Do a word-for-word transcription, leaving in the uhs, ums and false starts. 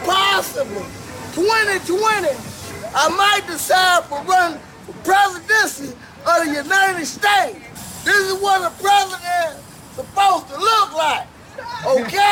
possible twenty twenty, I might decide for running for presidency of the United States. This is what a president is supposed to look like, okay?